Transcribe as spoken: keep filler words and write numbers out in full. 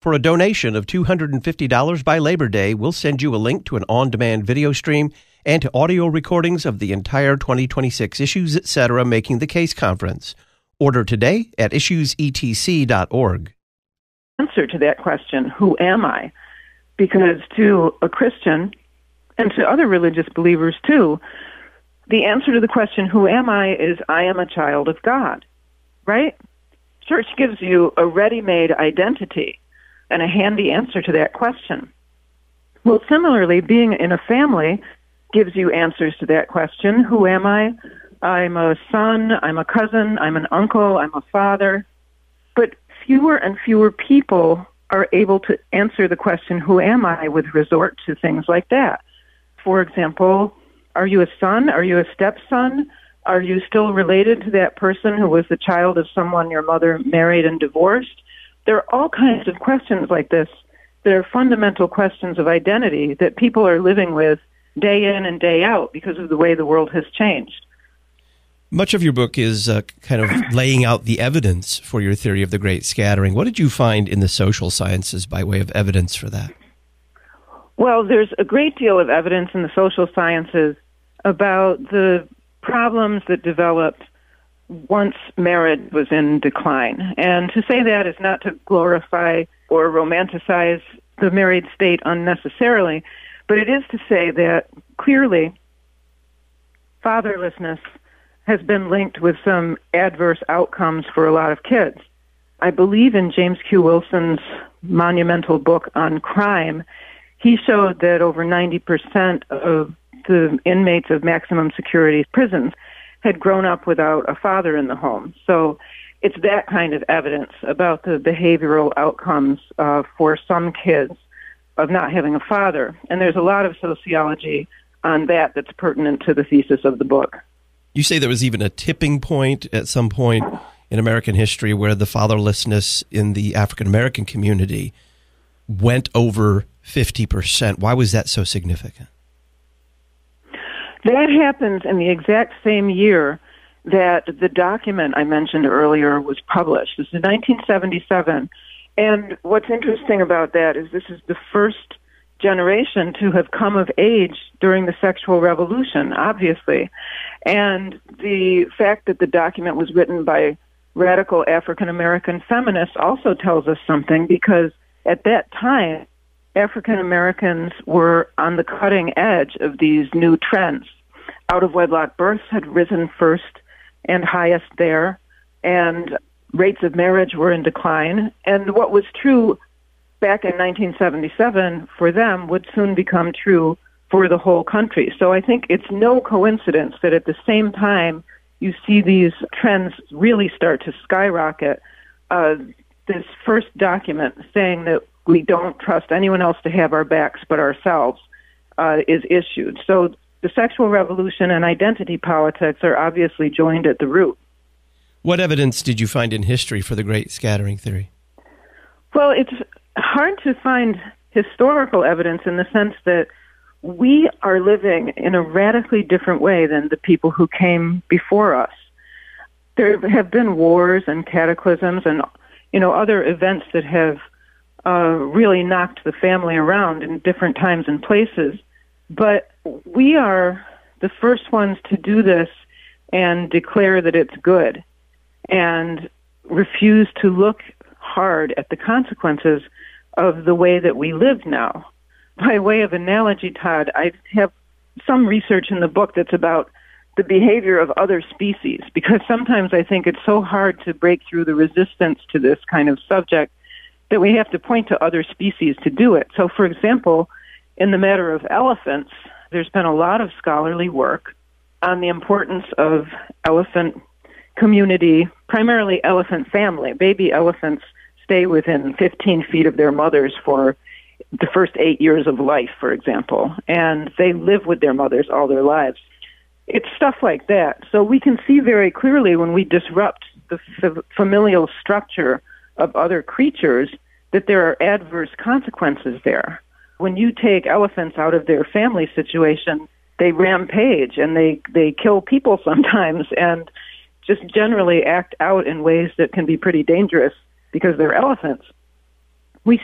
For a donation of two hundred fifty dollars by Labor Day, we'll send you a link to an on-demand video stream and to audio recordings of the entire twenty twenty-six Issues Etc. Making the Case conference. Order today at issues e t c dot org. Answer to that question, who am I? Because to a Christian, and to other religious believers too, the answer to the question, who am I, is I am a child of God, right? Church gives you a ready-made identity and a handy answer to that question. Well, similarly, being in a family gives you answers to that question. Who am I? I'm a son, I'm a cousin, I'm an uncle, I'm a father. But fewer and fewer people are able to answer the question, who am I, with resort to things like that. For example, are you a son? Are you a stepson? Are you still related to that person who was the child of someone your mother married and divorced? There are all kinds of questions like this that are fundamental questions of identity that people are living with day in and day out because of the way the world has changed. Much of your book is uh, kind of laying out the evidence for your theory of the Great Scattering. What did you find in the social sciences by way of evidence for that? Well, there's a great deal of evidence in the social sciences about the problems that developed once marriage was in decline. And to say that is not to glorify or romanticize the married state unnecessarily, but it is to say that clearly fatherlessness has been linked with some adverse outcomes for a lot of kids. I believe in James Q. Wilson's monumental book on crime, he showed that over ninety percent of the inmates of maximum security prisons had grown up without a father in the home. So it's that kind of evidence about the behavioral outcomes uh, for some kids of not having a father. And there's a lot of sociology on that that's pertinent to the thesis of the book. You say there was even a tipping point at some point in American history where the fatherlessness in the African-American community went over fifty percent. Why was that so significant? That happens in the exact same year that the document I mentioned earlier was published. This is nineteen seventy-seven. And what's interesting about that is this is the first generation to have come of age during the sexual revolution, obviously. And the fact that the document was written by radical African-American feminists also tells us something, because at that time, African-Americans were on the cutting edge of these new trends. Out-of-wedlock births had risen first and highest there, and rates of marriage were in decline. And what was true back in nineteen seventy-seven for them would soon become true for the whole country. So I think it's no coincidence that at the same time you see these trends really start to skyrocket. Uh, this first document saying that we don't trust anyone else to have our backs but ourselves uh, is issued. So the sexual revolution and identity politics are obviously joined at the root. What evidence did you find in history for the Great Scattering theory? Well, it's hard to find historical evidence in the sense that we are living in a radically different way than the people who came before us. There have been wars and cataclysms and, you know, other events that have uh, really knocked the family around in different times and places. But we are the first ones to do this and declare that it's good and refuse to look hard at the consequences of the way that we live now. By way of analogy, Todd, I have some research in the book that's about the behavior of other species, because sometimes I think it's so hard to break through the resistance to this kind of subject that we have to point to other species to do it. So, for example, in the matter of elephants, there's been a lot of scholarly work on the importance of elephant community, primarily elephant family. Baby elephants stay within fifteen feet of their mothers for the first eight years of life, for example, and they live with their mothers all their lives. It's stuff like that. So we can see very clearly when we disrupt the f- familial structure of other creatures that there are adverse consequences there. When you take elephants out of their family situation, they rampage and they, they kill people sometimes and just generally act out in ways that can be pretty dangerous because they're elephants.